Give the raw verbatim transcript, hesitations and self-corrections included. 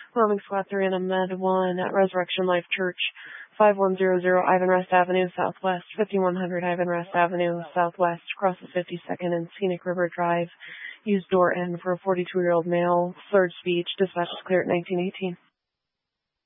Bombing Squad three and a Med one at Resurrection Life Church, five one zero zero Ivan Rest Avenue, Southwest, fifty-one hundred Ivan Rest Avenue, Southwest, across the fifty-second and Scenic River Drive. Use door N for a forty-two-year-old male. Third speech. Dispatch is clear at nineteen eighteen.